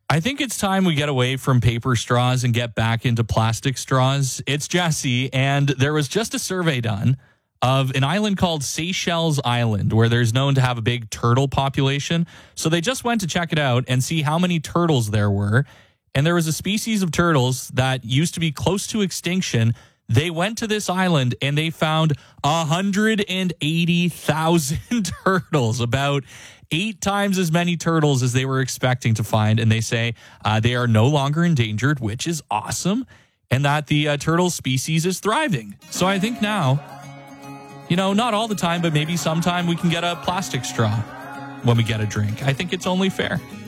I think it's time we get away from paper straws and get back into plastic straws. It's Jesse, and there was just a survey done of an island called Seychelles Island, where there's known to have a big turtle population. So they just went to check it out and see how many turtles there were. And there was a species of turtles that used to be close to extinction. They went to this island and they found 180,000 turtles, about 8 times as many turtles as they were expecting to find. And they say they are no longer endangered, which is awesome, and that the turtle species is thriving. So I think now, not all the time, but maybe sometime we can get a plastic straw when we get a drink. I think it's only fair.